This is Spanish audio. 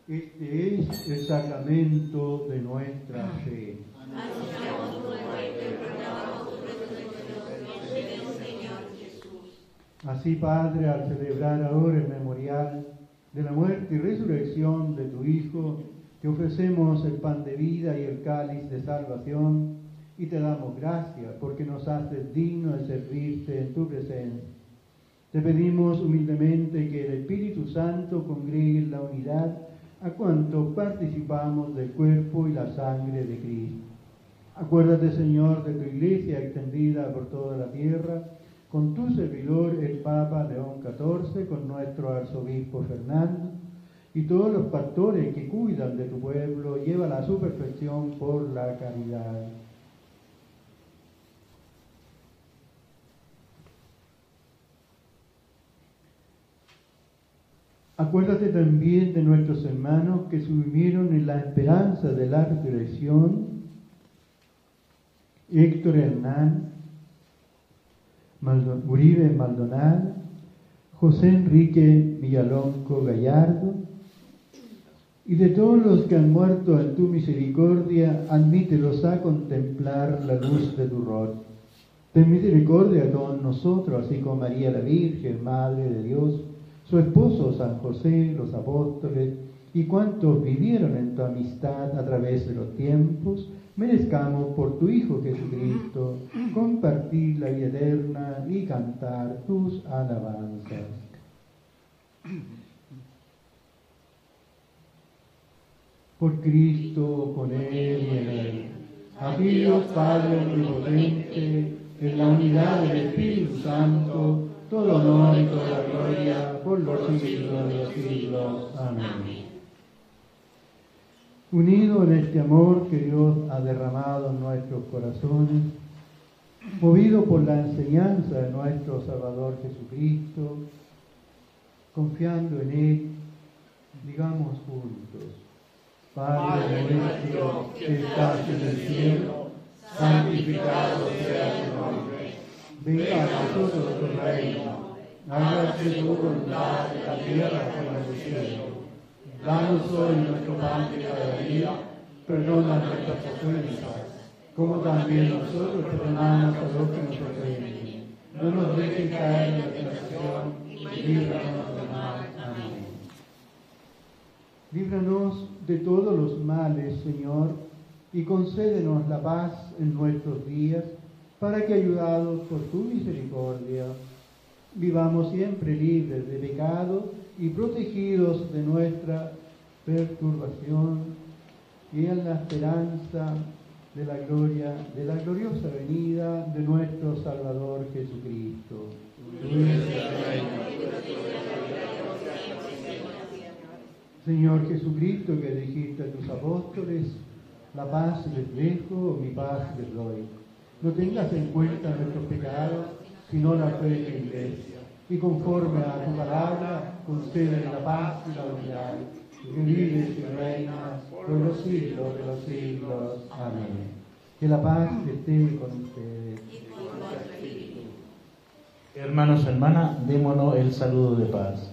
Este es el sacramento de nuestra fe. Anunciamos tu muerte y proclamamos tu resurrección, Señor Jesús. Así, Padre, al celebrar ahora el memorial de la muerte y resurrección de tu Hijo, te ofrecemos el pan de vida y el cáliz de salvación y te damos gracias porque nos haces dignos de servirte en tu presencia. Te pedimos humildemente que el Espíritu Santo congregue en la unidad a cuantos participamos del cuerpo y la sangre de Cristo. Acuérdate, Señor, de tu Iglesia extendida por toda la tierra, con tu servidor, el Papa León XIV, con nuestro arzobispo Fernando, y todos los pastores que cuidan de tu pueblo, llévala a su perfección por la caridad. Acuérdate también de nuestros hermanos que se durmieron en la esperanza de la resurrección: Héctor Hernán, Uribe Maldonado, José Enrique Villalonco Gallardo, y de todos los que han muerto en tu misericordia, admítelos a contemplar la luz de tu rostro. Ten misericordia a todos nosotros, así como María la Virgen, Madre de Dios, su esposo San José, los apóstoles y cuantos vivieron en tu amistad a través de los tiempos, merezcamos por tu Hijo Jesucristo compartir la vida eterna y cantar tus alabanzas. Por Cristo, con Él y en Él, a ti Dios Padre omnipotente, en la unidad del Espíritu Santo, todo honor y toda la gloria por los siglos de los siglos. Amén. Unido en este amor que Dios ha derramado en nuestros corazones, movido por la enseñanza de nuestro Salvador Jesucristo, confiando en Él, digamos juntos: Padre nuestro que estás en el cielo, santificado sea tu nombre. Venga a nosotros tu reino, hágase tu voluntad en la tierra como en el cielo. Danos hoy nuestro pan de cada día, perdona nuestras ofensas, como también nosotros perdonamos a los que nos ofenden. No nos dejes caer en la tentación y líbranos del mal. Amén. Líbranos de todos los males, Señor, y concédenos la paz en nuestros días, para que, ayudados por tu misericordia, vivamos siempre libres de pecado y protegidos de nuestra perturbación, y en la esperanza de la gloria, de la gloriosa venida de nuestro Salvador Jesucristo. Señor Jesucristo, que dijiste a tus apóstoles: la paz les dejo, mi paz les doy. No tengas en cuenta nuestros pecados, sino la fe de la Iglesia. Y conforme a tu palabra, concede la paz y la unidad, que vives y reinas por los siglos de los siglos. Amén. Que la paz esté con ustedes. Hermanos, hermanas, démonos el saludo de paz.